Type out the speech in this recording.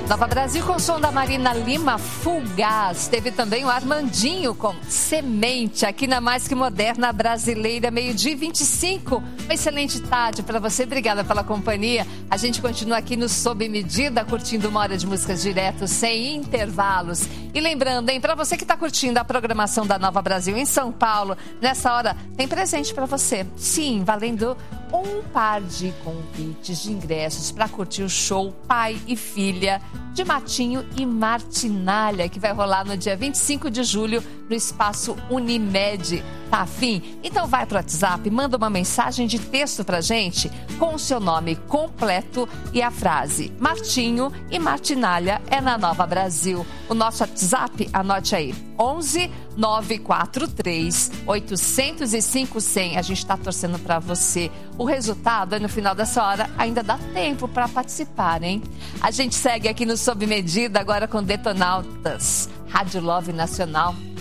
Nova Brasil com o som da Marina Lima, Fugaz. Teve também o Armandinho com Semente, aqui na Mais Que Moderna Brasileira, 12h25. Uma excelente tarde para você, obrigada pela companhia. A gente continua aqui no Sob Medida, curtindo uma hora de músicas direto, sem intervalos. E lembrando, hein, para você que está curtindo a programação da Nova Brasil em São Paulo, nessa hora tem presente para você. Sim, valendo um par de convites de ingressos para curtir o show Pai e Filha de Matinho e Martinalha, que vai rolar no dia 25 de julho no Espaço Unimed. Tá afim? Então vai pro WhatsApp, manda uma mensagem de texto pra gente com o seu nome completo e a frase Martinho e Martinalha é na Nova Brasil. O nosso WhatsApp, anote aí, 11 943 805 100. A gente tá torcendo pra você. O resultado é no final dessa hora, ainda dá tempo para participar, hein? A gente segue aqui no Sob Medida, agora com Detonautas, Rádio Love Nacional.